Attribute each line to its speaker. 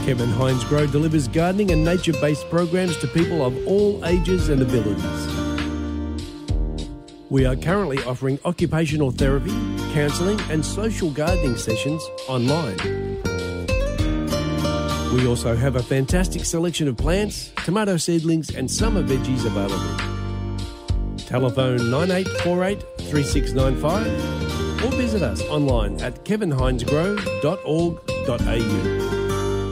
Speaker 1: Kevin Hines Grow delivers gardening and nature-based programs to people of all ages and abilities. We are currently offering occupational therapy, counselling and social gardening sessions online. We also have a fantastic selection of plants, tomato seedlings and summer veggies available. Telephone 9848 3695 or visit us online at kevinhinesgrow.org.au.